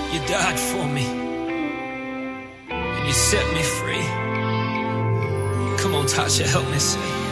You died for me, and you set me free. Come on, Tasha, help me sing.